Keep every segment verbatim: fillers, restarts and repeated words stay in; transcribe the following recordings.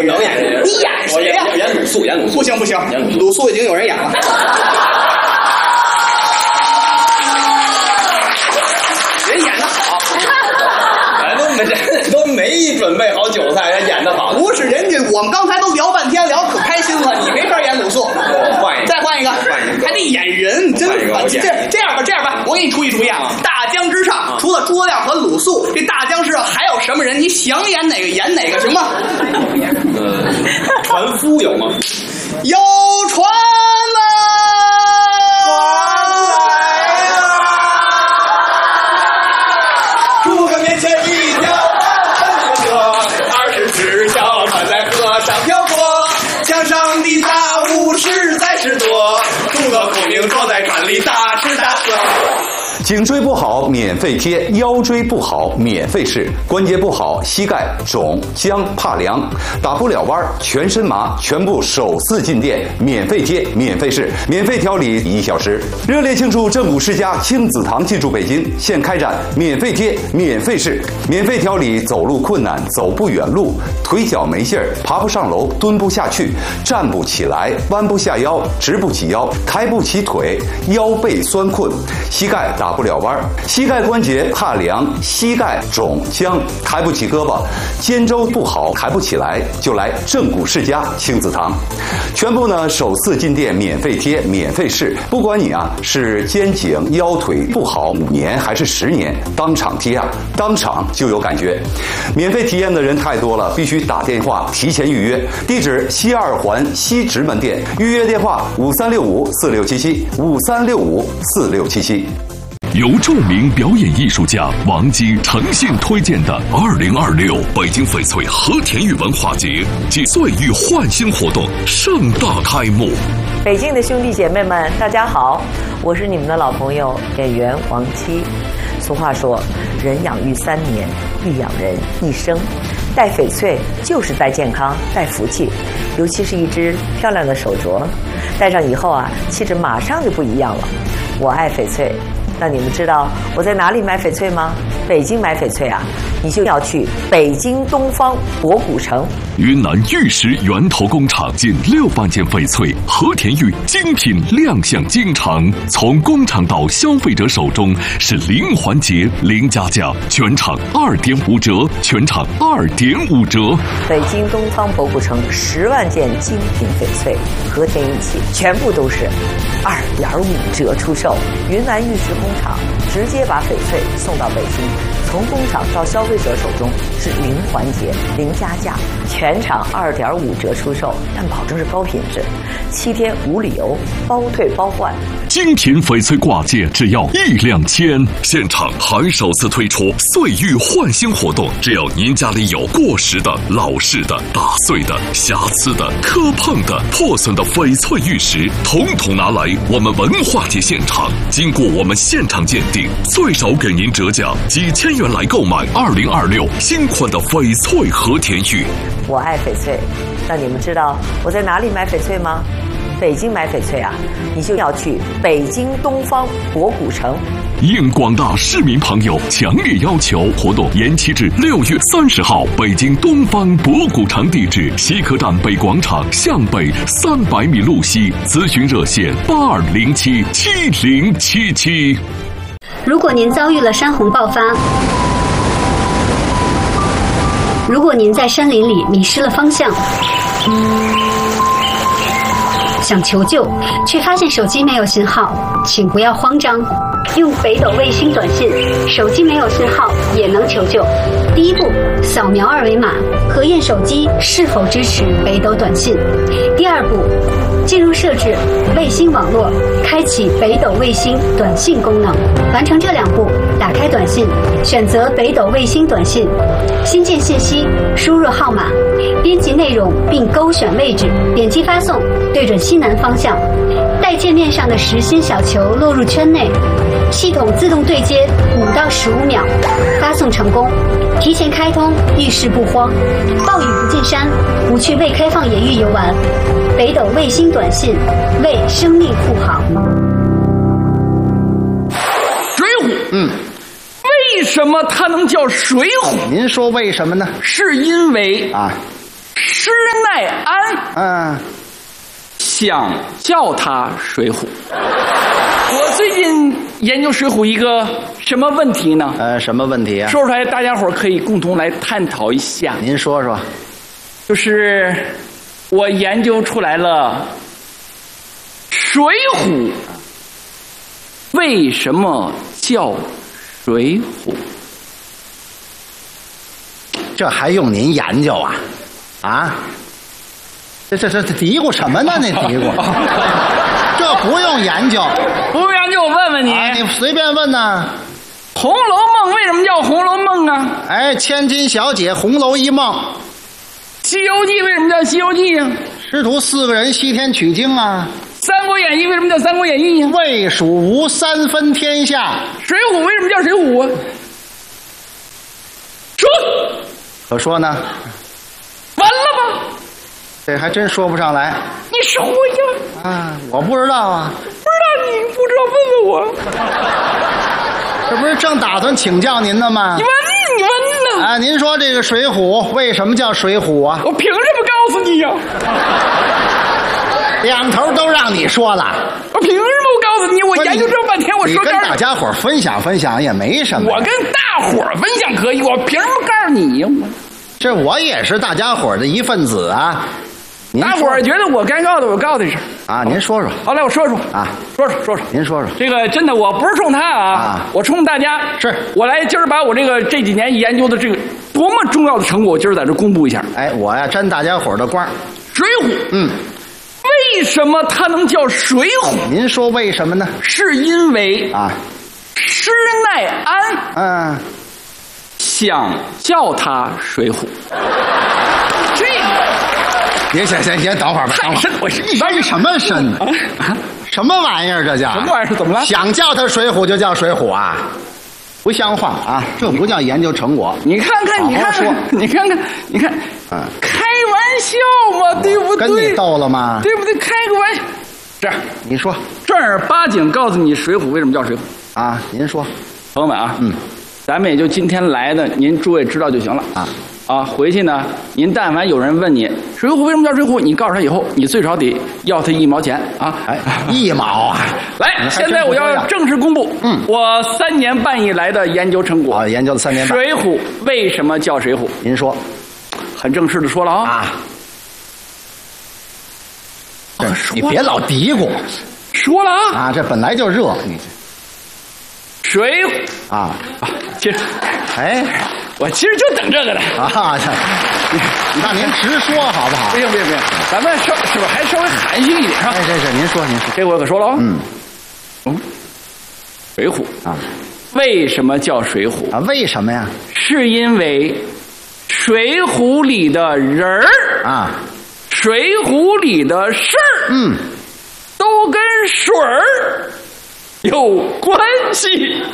人？能演谁？你演谁呀？演鲁肃，演鲁肃。不行不行，鲁肃已经有人演了。人演的好，咱都没都没准备好韭菜，人演的好。不是人家，我们刚才都聊半天，聊可开心了，你没法演鲁肃。换一个，再换一个，还得演人，真烦。这这样吧，这样吧，我给你出一主意啊！大江之上，除了诸葛亮和鲁肃，这大江之上还有什么人？你想演哪个演哪个，行吗？呃，船夫有吗？有船了，船来了！诸葛面前一条大河，二十只小船在河上漂泊，墙上的杂物实在是多，诸葛孔明坐在船里大吃大喝。 颈椎不好免费贴，腰椎不好免费试，关节不好膝盖肿僵怕凉，打不了弯全身麻，全部首次进店免费贴免费试，免费调理一小时。热烈庆祝正骨世家亲子堂进驻北京，现开展免费贴免费试，免费调理走路困难走不远路，腿脚没劲儿爬不上楼蹲不下去站不起来弯不下腰直不起腰抬不起腿腰背酸困，膝盖打不了弯，膝盖关节怕凉，膝盖肿僵抬不起胳膊，肩周不好抬不起来，就来正骨世家亲子堂。全部呢首次进店免费贴免费试，不管你啊是肩颈腰腿不好五年还是十年，当场贴啊当场就有感觉。免费体验的人太多了，必须打电话提前预约。地址西二环西直门店，预约电话五三六五四六七七五三六五四六七七。 由著名表演艺术家王姬诚信推荐的二零二六北京翡翠和田玉文化节暨岁玉焕新活动盛大开幕。 北京的兄弟姐妹们，大家好，我是你们的老朋友演员王姬。俗话说，人养育三年，必养人一生。戴翡翠就是戴健康，戴福气，尤其是一只漂亮的手镯，戴上以后啊，气质马上就不一样了。我爱翡翠。那你们知道我在哪里买翡翠吗？北京买翡翠啊，你就要去北京东方博古城。 云南玉石源头工厂近六万件翡翠和田玉精品亮相京城，从工厂到消费者手中是零环节零加价，全场二点五折，全场二点五折。 北京东方博古城十万件精品翡翠和田玉器，全部都是二点五折出售。云南玉石工厂直接把翡翠送到北京，从工厂到消费者手中是零环节零加价，全场二点五折出售，但保证是高品质，七天无理由，包退包换。 精品翡翠挂件只要一两千，现场还首次推出岁玉焕新活动，只要您家里有过时的、老式的、打碎的、瑕疵的、磕碰的、破损的翡翠玉石，统统拿来我们文化节现场，经过我们现场鉴定，最少给您折价几千元来购买二零二六新款的翡翠和田玉。 我爱翡翠，那你们知道我在哪里买翡翠吗？北京买翡翠啊，你就要去北京东方博古城。 应广大市民朋友强烈要求，活动延期至六月三十号。北京东方博古城地址：西客站北广场向北三百米路西。咨询热线：八二零七七零七七。 如果您遭遇了山洪爆发，如果您在山林里迷失了方向，想求救却发现手机没有信号，请不要慌张，用北斗卫星短信，手机没有信号也能求救。第一步，扫描二维码，核验手机是否支持北斗短信。第二步，进入设置卫星网络，开启北斗卫星短信功能。完成这两步，打开短信，选择北斗卫星短信，新建信息，输入号码，编辑内容并勾选位置，点击发送，对准西南方向。待界面上的实心小球落入圈内，系统自动对接五到十五秒，发送成功。提前开通，遇事不慌，暴雨不进山，不去未开放野域游玩。北斗卫星短信，为生命护航。 水浒， 嗯， 为什么它能叫水浒？ 您说为什么呢？ 是因为啊， 施耐庵， 嗯， 想叫它水浒。我最近研究水浒一个什么问题呢？ 呃，什么问题啊？ 说出来，大家伙可以共同来探讨一下。 您说说。 就是我研究出来了，水浒为什么叫水浒？ 这还用您研究啊？啊？这这这嘀咕什么呢？那嘀咕，这不用研究， 不用研究，我问问你， 啊、你随便问呐。 《红楼梦》为什么叫《红楼梦》啊？ 哎，千金小姐红楼一梦。《 西游记》为什么叫《西游记》呀？ 师徒四个人西天取经啊。 《三国演义》为什么叫《三国演义》呀？ 魏蜀吴三分天下。 《水浒》为什么叫《水浒》啊？说。 可说呢？ 完了吧？ 这还真说不上来。 你说呀？ 啊，我不知道啊。 不知道，你不知道问问我。 这不是正打算请教您呢吗？ 你问你，你问呢？ 啊，您说这个水浒为什么叫水浒啊？ 我凭什么告诉你呀？ 两头都让你说了。 我凭什么我告诉你？我研究这么半天，我说你跟大家伙分享分享也没什么。 我跟大伙分享可以，我凭什么告诉你呀？我这我也是大家伙的一份子啊。 大伙儿觉得我该告的，我告的是啊。您说说。 好，来我说说啊， 说说说说。 您说说。 这个真的，我不是冲他啊， 啊我冲大家。 是我来今儿把我这个这几年研究的这个多么重要的成果，我今儿在这公布一下。 哎，我呀沾大家伙的光。 水浒， 嗯， 为什么它能叫水浒？ 您说为什么呢？ 是因为啊， 施耐庵， 嗯， 想叫它水浒。这个。 别行行行，等会儿吧，等会儿。 我是一般人什么身啊？什么玩意儿？这叫什么玩意儿？怎么了？ 想叫它水浒就叫水浒啊？不像话啊！这不叫研究成果。 你看看，你看看，你看看，你看， 嗯， 开玩笑嘛，对不对？ 跟你逗了吗？ 对不对？开个玩笑。这样， 你说正儿八经告诉你，水浒为什么叫水浒啊？您说， 朋友们啊， 嗯， 咱们也就今天来的，您诸位知道就行了啊。啊，回去呢，您但凡有人问你水浒为什么叫水浒，你告诉他以后，你最少得要他一毛钱啊！ 哎，一毛啊！ 来，现在我要正式公布， 嗯， 我三年半以来的研究成果。 啊，研究了三年半。 水浒为什么叫水浒？ 您说， 很正式的说了啊。 啊，你别老嘀咕。 说了啊。 啊，这本来就热，你水啊啊，其实， 哎。 我其实就等这个的啊！那您直说好不好？ 不行不行不行，咱们稍是不是还稍微含蓄一点啊？ 哎，这是您说您说， 这我可说了啊。 嗯， 嗯，水浒啊， 为什么叫水浒啊？为什么呀？ 是因为水浒里的人儿啊， 水浒里的事儿， 嗯， 都跟水儿有关系。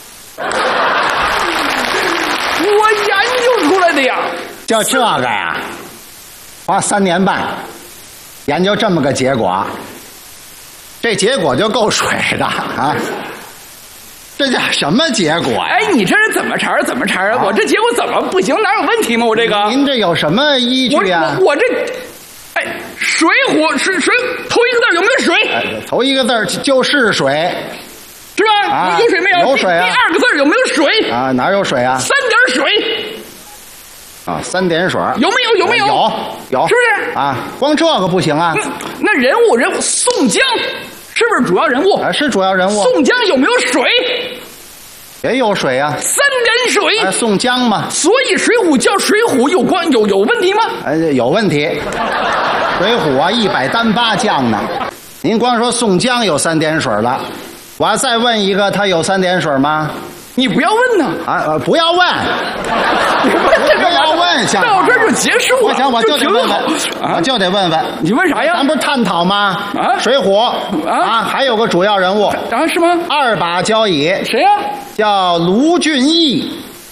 我研究出来的呀， 就这个呀，花三年半研究这么个结果，这结果就够水的啊！这叫什么结果呀？ 哎，你这是怎么茬怎么茬啊？我这结果怎么不行？哪有问题吗？我这个， 您这有什么依据啊？ 我我我这，哎，水浒水水头一个字有没有水？ 哎、头一个字就是水。 是吧？ 啊、 有水没有？ 有水啊！ 第二个字有没有水？ 啊，哪有水啊？ 三点水。 啊，三点水。 有没有？有没有？ 有有， 是不是？ 啊，光这个不行啊。 那, 那人物人物宋江是不是主要人物？ 啊，是主要人物。 宋江有没有水？ 也有水啊。 三点水。 啊，宋江嘛。 所以水浒叫水浒有关有有问题吗？ 哎，有问题。水浒啊，一百单八将呢。您光说宋江有三点水了。我再问一个，他有三点水吗？ 你不要问呢！ 啊，呃、不要问， 你问这个不要问，行， 到这儿就结束了。 我想我就得问问，啊、我就得问问， 你问啥呀？ 咱不是探讨吗？ 啊， 水浒啊, 啊，还有个主要人物啊，是吗？ 二把交椅， 谁呀、啊？ 叫卢俊义。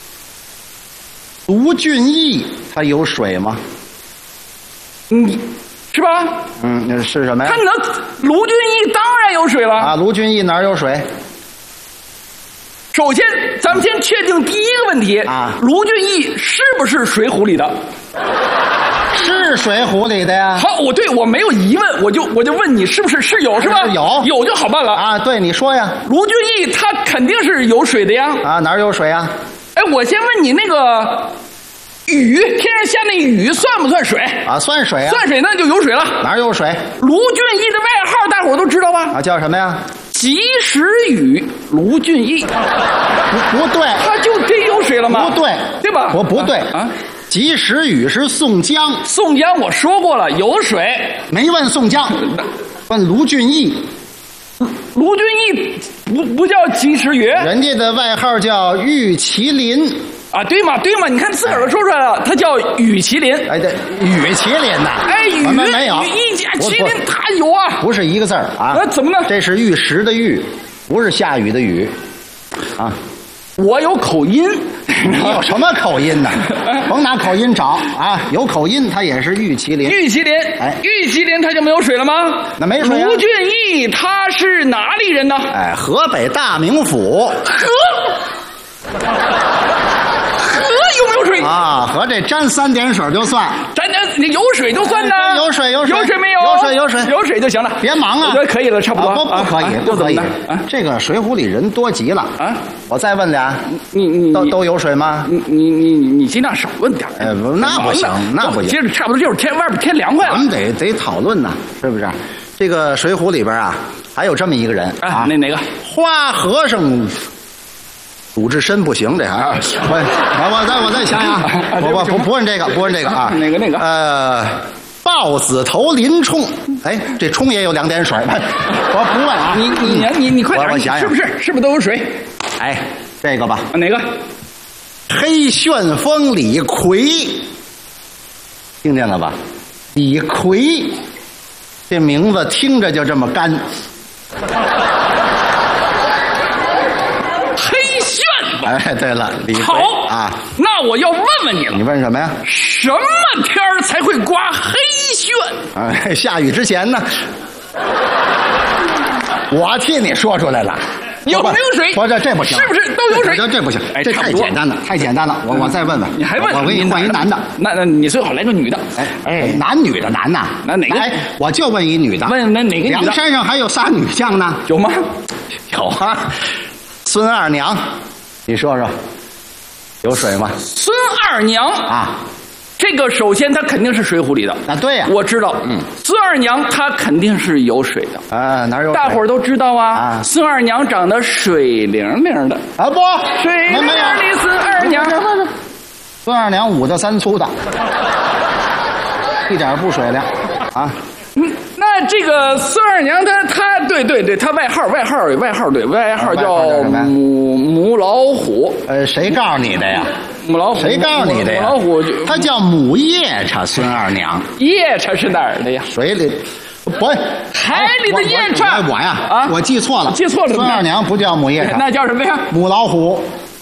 卢俊义他有水吗？ 你。是吧？ 嗯，那是什么呀？ 他能卢俊义当然有水了啊！卢俊义哪儿有水？ 首先，咱们先确定第一个问题啊， 卢俊义是不是水浒里的？ 是是水浒里的呀。 好，我对我没有疑问，我就我就问你是不是是有是吧？ 有有就好办了啊。对，你说呀。 卢俊义他肯定是有水的呀。 啊，哪儿有水啊？ 哎，我先问你那个雨，天上下那雨算不算水？ 啊，算水啊。 算水那就有水了。 哪儿有水？ 卢俊义的外号大伙儿都知道吧？ 啊，叫什么呀？ 及时雨卢俊义。 不不对， 他就真有水了吗？ 不对， 对吧？ 我不对啊。 及时雨是宋江， 宋江我说过了有水， 没问宋江，问卢俊义。 卢俊义不不叫及时雨， 人家的外号叫玉麒麟啊，对嘛对嘛，你看自个儿都说出来了，他叫雨麒麟。 哎，对，雨麒麟呐， 哎，雨没有， 一家麒麟他有啊， 不是一个字儿啊。 那怎么呢？ 这是玉石的玉，不是下雨的雨，啊。 我有口音， 你有什么口音呢？甭拿口音找啊！有口音，他也是玉麒麟。 玉麒麟，哎，玉麒麟他就没有水了吗？ 那没水啊。 卢俊义他是哪里人呢？ 哎，河北大名府。 河，河有没有水啊？河这沾三点水就算， 沾沾有水就算呢。 有水有水有水没有？ 有水有水有水就行了。 别忙啊！ 我觉得可以了，差不多。 不不可以，不可以。这个水浒里人多极了啊！我再问俩， 你你都都有水吗？ 你你你你尽量少问点。 哎，那不行，那不行。 接着差不多就是天外边天凉快了， 咱们得得讨论呐，是不是？这个水浒里边啊，还有这么一个人啊，那哪个？ 花和尚。鲁智深不行，这还我我再我再想想，我我不不问这个，不问这个啊， 哪个哪个？ 呃，豹子头林冲，哎，这冲也有两点水，我不问啊， 你你你你快点， 我想想， 是不是是不是都有水？ 哎，这个吧， 哪个？ 黑旋风李逵，听见了吧？李逵，这名字听着就这么干。哎，对了，李逵好啊， 那我要问问你了， 你问什么呀？ 什么天儿才会刮黑旋？ 哎，下雨之前呢，我替你说出来了。 有没有水？ 不，这这不行， 是不是都有水？ 这这不行， 哎， 这太简单了，太简单了。我我再问问， 你还问？ 我给你换一男的。 那那你最好来个女的。 哎哎，男女的男呐？ 那哪个？ 哎，我就问一女的。 问那哪个女的？ 梁山上还有仨女将呢？ 有吗？ 有啊，孙二娘。你说说，有水吗？ 孙二娘啊， 这个首先她肯定是水浒里的啊，对呀、啊， 我知道，嗯，孙二娘她肯定是有水的啊，哪有？ 大伙儿都知道啊， 啊孙二娘长得水灵灵的啊，不， 水灵灵的孙二娘， 孙二娘五大三粗的，一点不水灵啊。 嗯，那这个孙二娘她她对对对，她外号外号外号对外号叫母母老虎。 呃，谁告诉你的呀？ 母老虎。 谁告诉你的呀？ 母老虎就她叫母夜叉孙二娘。 夜叉是哪儿的呀？ 水里。不， 海里的夜叉。 我呀， 啊， 我记错了， 记错了。 孙二娘不叫母夜叉， 那叫什么呀？ 母老虎。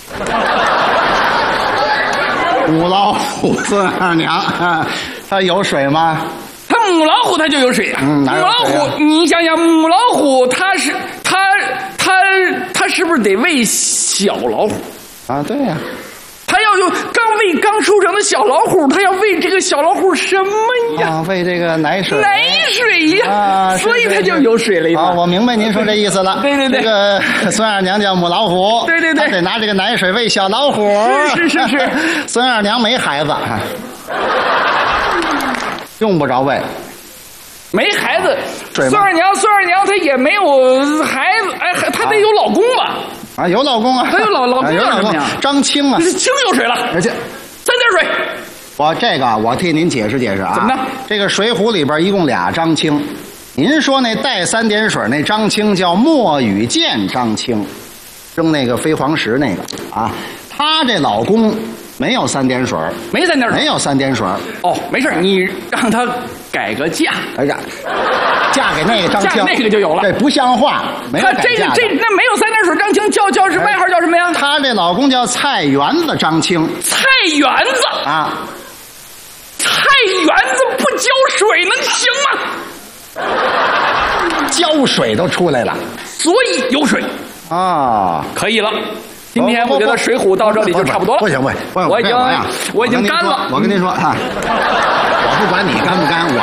母老虎孙二娘，啊，她有水吗？ 它母老虎它就有水呀、啊， 嗯， 母老虎，你想想，母老虎它是它它它是不是得喂小老虎啊？对呀、啊， 它要有刚喂刚出生的小老虎，它要喂这个小老虎什么呀？ 啊，喂这个奶水， 奶水呀， 啊， 所以它就有水了啊。我明白您说这意思了。 对对对， 这个孙二娘叫母老虎， 对对对， 得拿这个奶水喂小老虎。 是是是是， 孙二娘没孩子。用不着喂， 没孩子。孙二娘，孙二娘她也没有孩子，哎，她得有老公吧？ 啊，有老公啊， 她有老老公有老公，张青啊， 青有水了， 而且三点水。 我这个我替您解释解释啊， 怎么呢？ 这个《水浒》里边一共俩张青，您说那带三点水那张青叫墨雨剑张青，扔那个飞黄石那个啊，他这老公。没有三点水， 没三点水， 没有三点水。 哦，没事，你让他改个嫁， 哎呀，嫁给那个张青， 嫁那个就有了。 这不像话，没有他这个这那没有三点水张青叫叫是外号叫什么呀？ 他这老公叫菜园子张青。 菜园子啊， 菜园子不浇水能行吗？ 浇水都出来了， 所以有水啊， 可以了。 今天我觉得《水浒》到这里就差不多了。 不行不行， 我已经我已经干了。 我跟您说啊，我不管你干不干，我。